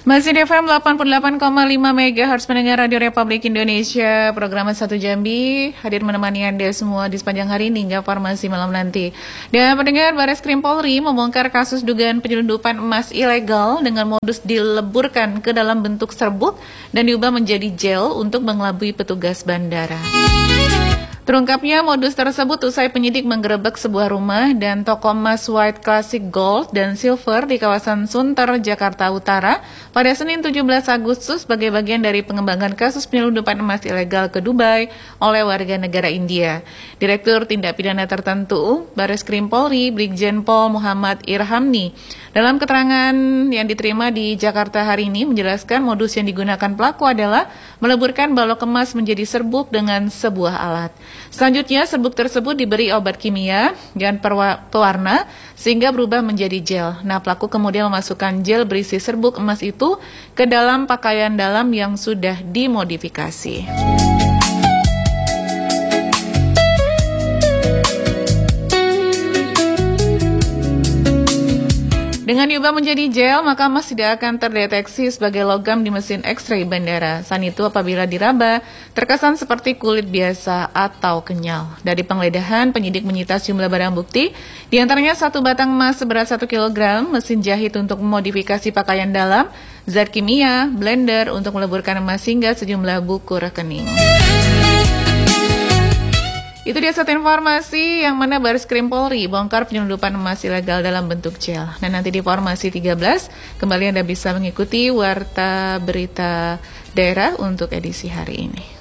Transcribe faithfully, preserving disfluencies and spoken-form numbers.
Masih di F M delapan puluh delapan koma lima megahertz pendengar Radio Republik Indonesia. Program Satu Jambi hadir menemani Anda semua di sepanjang hari ini hingga farmasi malam nanti. Dan pendengar, Bareskrim Polri membongkar kasus dugaan penyelundupan emas ilegal dengan modus dileburkan ke dalam bentuk serbuk dan diubah menjadi gel untuk mengelabui petugas bandara. Terungkapnya modus tersebut usai penyidik menggerebek sebuah rumah dan toko emas White Classic Gold dan Silver di kawasan Sunter, Jakarta Utara pada Senin tujuh belas Agustus sebagai bagian dari pengembangan kasus penyelundupan emas ilegal ke Dubai oleh warga negara India. Direktur Tindak Pidana Tertentu Bareskrim Polri Brigjen Pol Muhammad Irhamni dalam keterangan yang diterima di Jakarta hari ini menjelaskan modus yang digunakan pelaku adalah meleburkan balok emas menjadi serbuk dengan sebuah alat. Selanjutnya, serbuk tersebut diberi obat kimia dan pewarna sehingga berubah menjadi gel. Nah, pelaku kemudian memasukkan gel berisi serbuk emas itu ke dalam pakaian dalam yang sudah dimodifikasi. Dengan diubah menjadi gel, maka emas tidak akan terdeteksi sebagai logam di mesin X-ray bandara. Selain itu, apabila diraba, terkesan seperti kulit biasa atau kenyal. Dari penggeledahan, penyidik menyita sejumlah barang bukti, di antaranya satu batang emas seberat satu kilogram, mesin jahit untuk memodifikasi pakaian dalam, zat kimia, blender untuk meleburkan emas hingga sejumlah buku rekening. Itu dia satu informasi yang mana Bareskrim Polri bongkar penyelundupan emas ilegal dalam bentuk gel. Nah, nanti di informasi tiga belas kembali Anda bisa mengikuti Warta Berita Daerah untuk edisi hari ini.